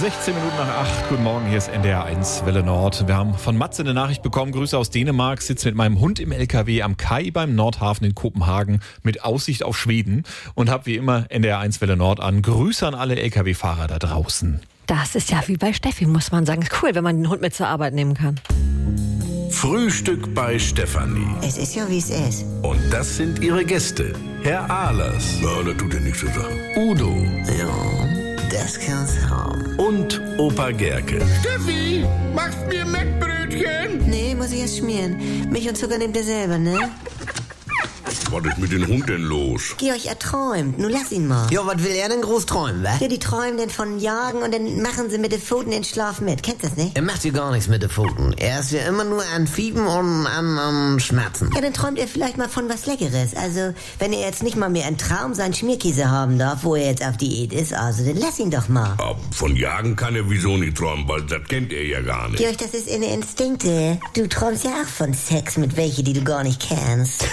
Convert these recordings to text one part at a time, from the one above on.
16 Minuten nach 8. Guten Morgen, hier ist NDR 1 Welle Nord. Wir haben von Matze eine Nachricht bekommen. Grüße aus Dänemark. Sitze mit meinem Hund im LKW am Kai beim Nordhafen in Kopenhagen mit Aussicht auf Schweden und habe wie immer NDR 1 Welle Nord an. Grüße an alle LKW-Fahrer da draußen. Das ist ja wie bei Steffi, muss man sagen. Ist cool, wenn man den Hund mit zur Arbeit nehmen kann. Frühstück bei Stefanie. Es ist ja, wie es ist. Und das sind ihre Gäste. Herr Ahlers. Ja, das tut ja nichts zur Sache. Udo. Ja, das kann's haben. Und Opa Gerke. Steffi, machst mir Mettbrötchen? Nee, muss ich erst schmieren. Milch und Zucker nehmt ihr selber, ne? Was ist mit dem Hund denn los? Georg, er träumt. Nun lass ihn mal. Ja, was will er denn groß träumen, wa? Ja, die träumen denn von Jagen und dann machen sie mit den Pfoten den Schlaf mit. Kennst du das nicht? Er macht ja gar nichts mit den Pfoten. Er ist ja immer nur an Fiepen und an Schmerzen. Ja, dann träumt er vielleicht mal von was Leckeres. Also, wenn er jetzt nicht mal mehr einen Traum seinen Schmierkäse haben darf, wo er jetzt auf Diät ist, also dann lass ihn doch mal. Aber von Jagen kann er wieso nicht träumen, weil das kennt er ja gar nicht. Georg, das ist in den Instinkte. Du träumst ja auch von Sex mit welchen, die du gar nicht kennst.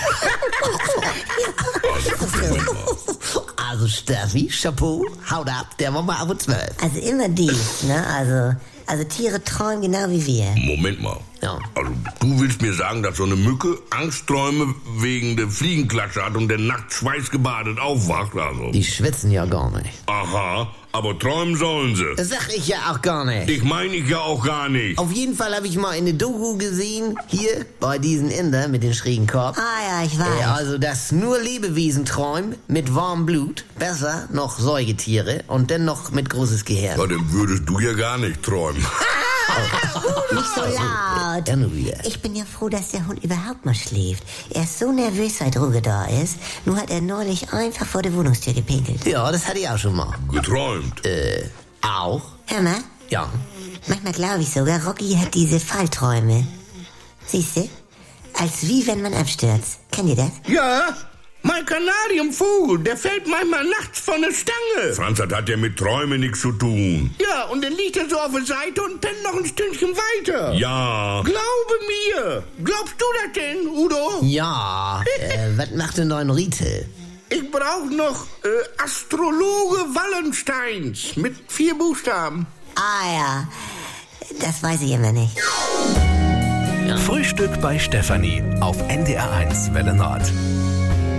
Also Steffi, Chapeau, haut ab, der war mal auf 12. Also immer dies, ne? Also Tiere träumen genau wie wir. Moment mal. Ja. Also du willst mir sagen, dass so eine Mücke Angstträume wegen der Fliegenklatsche hat und dann nachts schweißgebadet aufwacht, also? Die schwitzen ja gar nicht. Aha, aber träumen sollen sie. Das sag ich ja auch gar nicht. Ich meine ich ja auch gar nicht. Auf jeden Fall habe ich mal eine Doku gesehen, hier bei diesen Inder mit den schrägen Kopf. Ah ja, ich weiß. Also, dass nur Lebewesen träumen mit warmem Blut, besser noch Säugetiere und dann noch mit großes Gehirn. Ja, dann würdest du ja gar nicht träumen. Nicht so laut. Ja, nur wieder. Ich bin ja froh, dass der Hund überhaupt mal schläft. Er ist so nervös, seit Ruge da ist. Nur hat er neulich einfach vor der Wohnungstür gepinkelt. Ja, das hatte ich auch schon mal. Geträumt. Auch? Hör mal, Ja. manchmal glaube ich sogar, Rocky hat diese Fallträume. Siehst du? Als wie wenn man abstürzt. Kennt ihr das? Ja, mein Kanarienvogel, der fällt manchmal nachts von der Stange. Franz, das hat ja mit Träumen nichts zu tun. Ja, und dann liegt er so auf der Seite und pennt noch ein Stündchen weiter. Ja. Glaube mir. Glaubst du das denn, Udo? Ja, was macht denn dein Riete? Ich brauche noch Astrologe Wallensteins mit 4 Buchstaben. Ah ja, das weiß ich immer nicht. Frühstück bei Stefanie auf NDR 1 Welle Nord.